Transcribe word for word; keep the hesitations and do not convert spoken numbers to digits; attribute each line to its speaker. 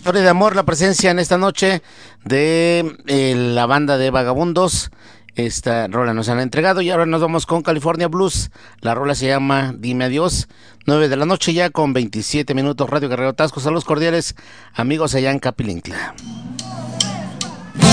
Speaker 1: Historia de amor, la presencia en esta noche de eh, la banda de Vagabundos. Esta rola nos han entregado y ahora nos vamos con California Blues. La rola se llama Dime Adiós. nueve de la noche ya con veintisiete minutos. Radio Guerrero Tasco. Saludos cordiales, amigos allá en Capilintla.